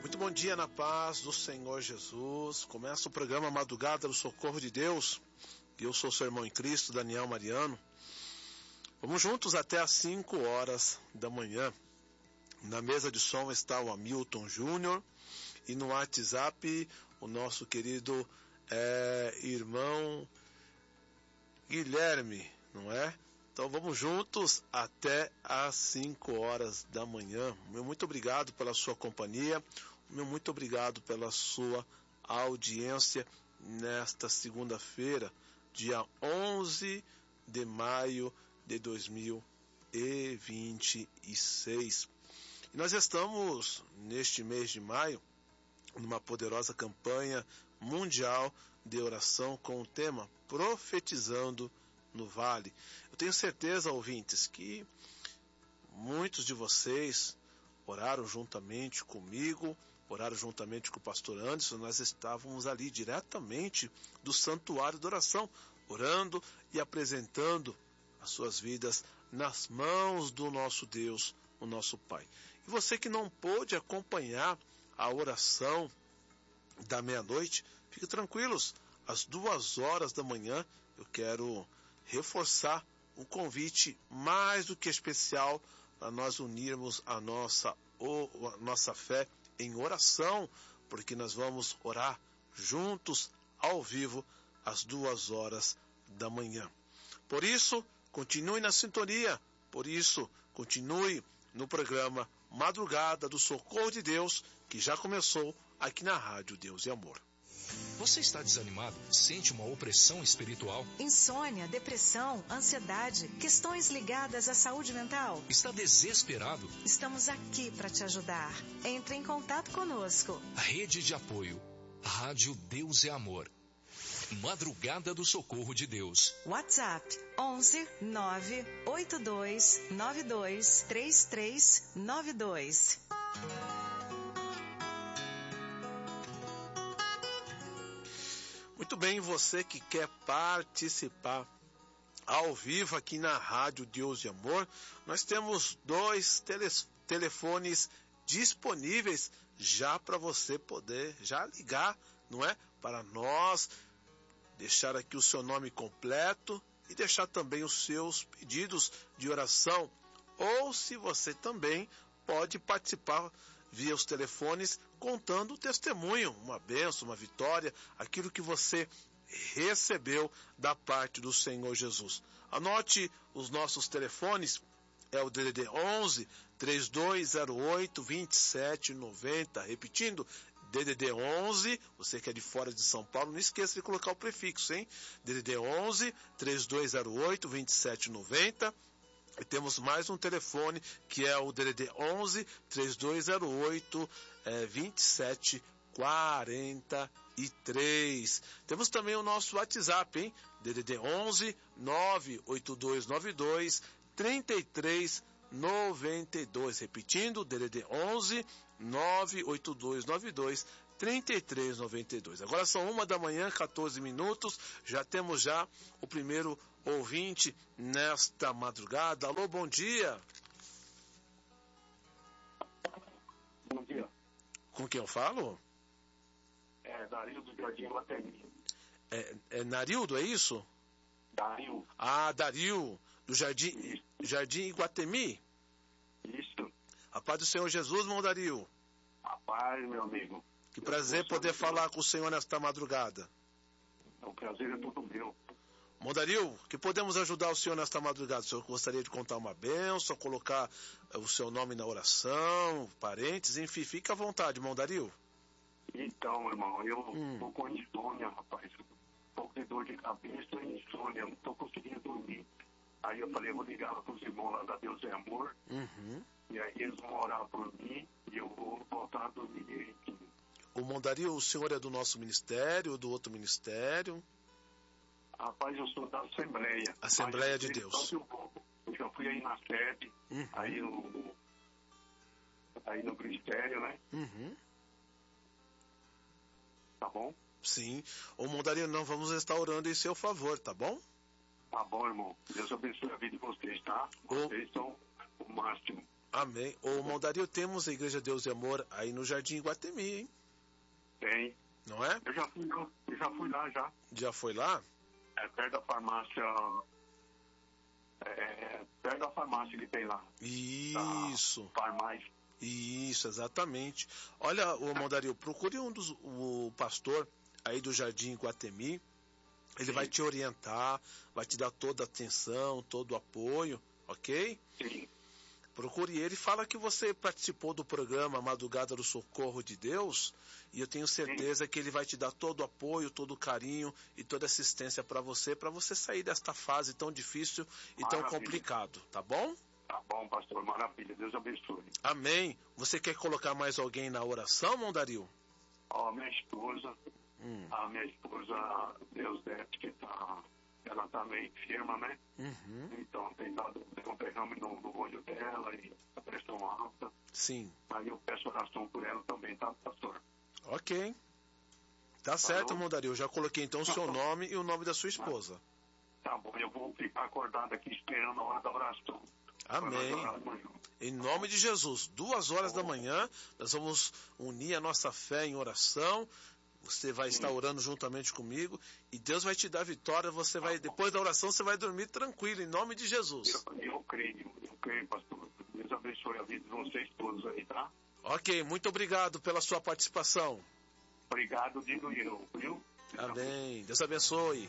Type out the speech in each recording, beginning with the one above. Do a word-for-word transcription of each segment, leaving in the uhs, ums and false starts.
Muito bom dia na paz do Senhor Jesus. Começa o programa Madrugada do Socorro de Deus. Eu sou seu irmão em Cristo, Daniel Mariano. Vamos juntos até às cinco horas da manhã. Na mesa de som está o Hamilton Júnior e no WhatsApp o nosso querido é, irmão Guilherme, não é? Então vamos juntos até às cinco horas da manhã. Meu muito obrigado pela sua companhia. Meu muito obrigado pela sua audiência nesta segunda-feira, dia onze de maio de dois mil e vinte e seis. E nós estamos, neste mês de maio, numa poderosa campanha mundial de oração com o tema Profetizando no Vale. Eu tenho certeza, ouvintes, que muitos de vocês oraram juntamente comigo, oraram juntamente com o pastor Anderson. Nós estávamos ali diretamente do santuário de oração, orando e apresentando as suas vidas nas mãos do nosso Deus, o nosso Pai. E você que não pôde acompanhar a oração da meia-noite, fique tranquilos, às duas horas da manhã eu quero reforçar um convite mais do que especial para nós unirmos a nossa, a nossa fé em oração, porque nós vamos orar juntos, ao vivo, às duas horas da manhã. Por isso, continue na sintonia, por isso, continue no programa Madrugada do Socorro de Deus, que já começou aqui na Rádio Deus e Amor. Você está desanimado? Sente uma opressão espiritual? Insônia, depressão, ansiedade, questões ligadas à saúde mental? Está desesperado? Estamos aqui para te ajudar. Entre em contato conosco. Rede de apoio. Rádio Deus e Amor. Madrugada do Socorro de Deus. WhatsApp onze nove oito dois nove dois três três nove dois. Muito bem, você que quer participar ao vivo aqui na Rádio Deus e Amor, nós temos dois tele, telefones disponíveis já para você poder já ligar, não é? Para nós deixar aqui o seu nome completo e deixar também os seus pedidos de oração. Ou se você também pode participar via os telefones, contando o testemunho, uma bênção, uma vitória, aquilo que você recebeu da parte do Senhor Jesus. Anote os nossos telefones, é o D D D onze, três dois zero oito, dois sete nove zero, repetindo, D D D onze, você que é de fora de São Paulo, não esqueça de colocar o prefixo, hein? D D D onze, três dois zero oito, dois sete nove zero. E temos mais um telefone, que é o D D D onze, três dois zero oito, dois sete quatro três. Temos também o nosso WhatsApp, hein? D D D onze, nove oito dois nove dois, três três nove dois. Repetindo, D D D onze, nove oito dois nove dois, três três nove dois. Agora são uma da manhã, quatorze minutos. Já temos já o primeiro ouvinte nesta madrugada. Alô, bom dia. Bom dia. Com quem eu falo? É Darildo do Jardim Guatemi. É, é Narildo, é isso? Dario. Ah, Dario, do Jardim, Isso. Jardim Iguatemi. Isso. A paz do Senhor Jesus, irmão Dario. A paz, meu amigo. Que prazer poder falar com o Senhor nesta madrugada. O prazer é todo meu. Mondario, que podemos ajudar o senhor nesta madrugada? O senhor gostaria de contar uma bênção, colocar o seu nome na oração, parentes, enfim, fica à vontade, Mondario. Então, irmão, eu hum. tô com insônia, rapaz. Um pouco de dor de cabeça e insônia, não tô conseguindo dormir. Aí eu falei, eu vou ligar para os irmãos lá da Deus é Amor, uhum. E aí eles vão orar por mim e eu vou voltar a dormir direitinho. O Mondario, o senhor é do nosso ministério ou do outro ministério? Rapaz, eu sou da Assembleia. Assembleia de Deus. Eu, eu já fui aí na sede, uhum. aí no, aí no ministério, né? Uhum. Tá bom? Sim. Ô, Mondario, não vamos estar orando em seu favor, tá bom? Tá bom, irmão. Deus abençoe a vida de vocês, tá? Vocês oh. são o máximo. Amém. Ô, irmão Dario, temos a Igreja Deus e Amor aí no Jardim Iguatemi, hein? Tem. Não é? Eu já fui lá, eu já fui lá já. Já foi lá? É perto da farmácia. É perto da farmácia que tem lá. Isso. Da farmácia. Isso, exatamente. Olha, ô, irmão Dario, procure um dos, o pastor aí do Jardim Iguatemi. Ele Sim. vai te orientar, vai te dar toda a atenção, todo o apoio, ok? Sim. Procure ele, fala que você participou do programa Madrugada do Socorro de Deus, e eu tenho certeza Sim. que ele vai te dar todo o apoio, todo o carinho e toda a assistência para você, para você sair desta fase tão difícil e Maravilha. tão complicado, tá bom? Tá bom, pastor, maravilha, Deus abençoe. Amém. Você quer colocar mais alguém na oração, irmão Dario? Ó, minha esposa, Hum. a minha esposa, Deus deve que tá, ela tá meio enferma, né? Uhum. Então tem dado um derrame no, no olho dela e a pressão alta. Sim. Aí eu peço oração por ela também, tá, pastor? Ok. Tá certo, irmão Dario. Eu já coloquei então o seu nome e o nome da sua esposa. Tá bom, eu vou ficar acordado aqui esperando a hora da oração. Amém. Em nome de Jesus, duas horas da manhã, nós vamos unir a nossa fé em oração. Você vai estar orando juntamente comigo e Deus vai te dar vitória. Você vai, depois da oração, você vai dormir tranquilo, em nome de Jesus. Eu, eu creio, eu creio, pastor. Deus abençoe a vida de vocês todos aí, tá? Ok, muito obrigado pela sua participação. Obrigado, digo eu, viu? Amém. Deus abençoe.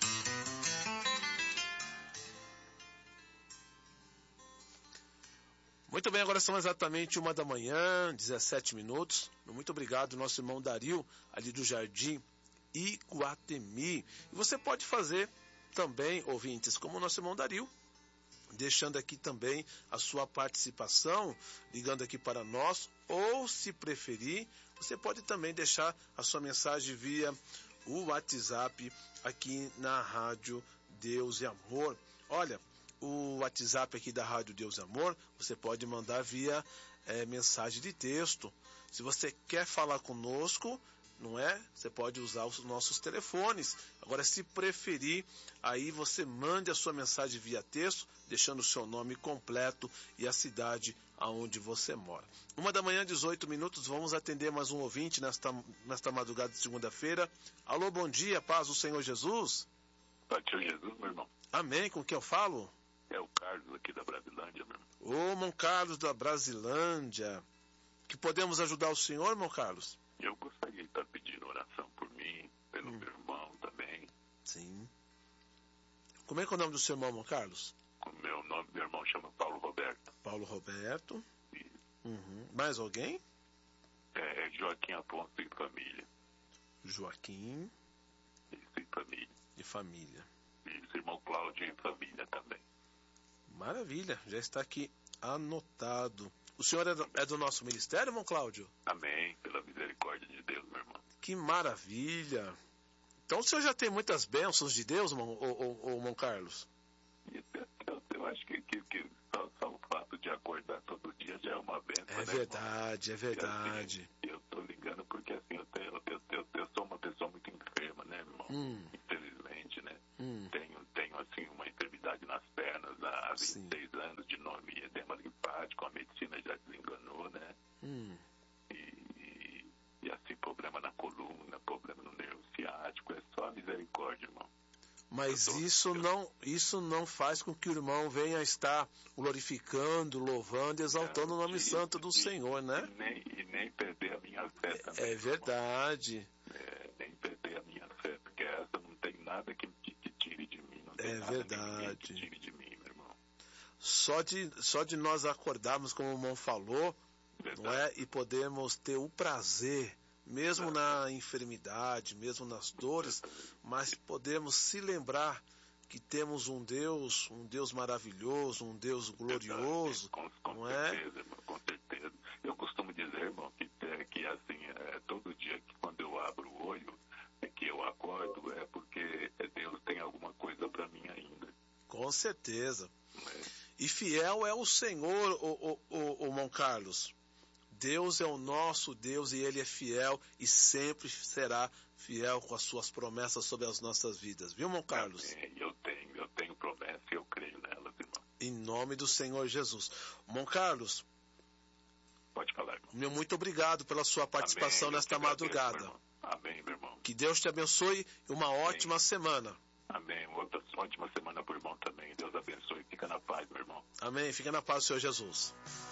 Muito bem, agora são exatamente uma da manhã, dezessete minutos. Muito obrigado, nosso irmão Dario, ali do Jardim Iguatemi. E você pode fazer também, ouvintes, como o nosso irmão Dario, deixando aqui também a sua participação, ligando aqui para nós, ou se preferir, você pode também deixar a sua mensagem via o WhatsApp aqui na Rádio Deus e Amor. Olha, o WhatsApp aqui da Rádio Deus e Amor, você pode mandar via é, mensagem de texto. Se você quer falar conosco, não é? Você pode usar os nossos telefones. Agora, se preferir, aí você mande a sua mensagem via texto, deixando o seu nome completo e a cidade aonde você mora. Uma da manhã, dezoito minutos, vamos atender mais um ouvinte nesta, nesta madrugada de segunda-feira. Alô, bom dia, paz do Senhor Jesus. Paz do Senhor Jesus, meu irmão. Amém, com quem eu falo? É o Carlos aqui da Brasilândia, meu irmão. Ô, irmão Carlos da Brasilândia. Que podemos ajudar o senhor, irmão Carlos? Eu gostaria de estar pedindo oração por mim, pelo hum. meu irmão também. Sim. Como é que é o nome do seu irmão, irmão Carlos? O meu nome, meu irmão chama Paulo Roberto. Paulo Roberto. E, uhum. Mais alguém? É Joaquim Afonso e família. Joaquim. Isso, e família. E família. Isso, irmão Cláudio e família também. Maravilha, já está aqui anotado. O senhor é do, é do nosso ministério, irmão Cláudio? Amém, pela misericórdia de Deus, meu irmão. Que maravilha. Então o senhor já tem muitas bênçãos de Deus, irmão, ou, ou, ou, irmão Carlos? Eu, eu, eu acho que, que, que só, só o fato de acordar todo dia já é uma bênção, É né, verdade, irmão? é verdade. Assim, eu tô ligando porque assim, eu, tenho, eu, eu, eu sou uma pessoa muito enferma, né, irmão? Hum. Infelizmente, né? Hum. Tenho, tenho, assim, uma enfermidade nas pernas há vinte e seis Sim. anos de nome edema linfático, a medicina já desenganou, né? Hum. E, e, e assim, problema na coluna, problema no nervo ciático, é só a misericórdia, irmão. Mas tô, isso, eu... não, isso não faz com que o irmão venha estar glorificando, louvando, exaltando não, o nome e, santo do e, Senhor, né? E nem, e nem perder a minha fé também. É verdade. É, nem perder a minha fé, porque essa não tem nada que, que, que tire de mim. Não tem é nada verdade. Que tire de mim, meu irmão. Só de, só de nós acordarmos, como o irmão falou, não é? E podemos ter o prazer, mesmo na enfermidade, mesmo nas dores, mas podemos se lembrar que temos um Deus, um Deus maravilhoso, um Deus glorioso, com, com não certeza, é? Irmão, com certeza. Eu costumo dizer, irmão, que, é, que assim, é, todo dia que quando eu abro o olho, é que eu acordo, é porque Deus tem alguma coisa para mim ainda. Com certeza. É. E fiel é o Senhor, o, o, o, o irmão Carlos. Deus é o nosso Deus e Ele é fiel e sempre será fiel com as suas promessas sobre as nossas vidas. Viu, irmão Carlos? Amém. Eu tenho, eu tenho promessa e eu creio nelas, irmão. Em nome do Senhor Jesus. Irmão Carlos. Pode falar, irmão. Meu muito obrigado pela sua participação Amém. nesta madrugada. Meu Amém, meu irmão. Que Deus te abençoe e uma Amém. Ótima semana. Amém. Outra ótima semana pro irmão também. Deus abençoe. Fica na paz, meu irmão. Amém. Fica na paz do Senhor Jesus.